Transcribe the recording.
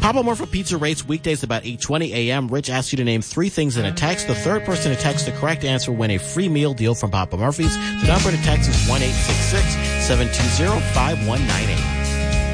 Papa Murphy Pizza rates weekdays about 8:20 a.m. Rich asks you to name 3 things in a text. The third person to text the correct answer will win a free meal deal from Papa Murphy's. The number to text is 1-866-720-5198.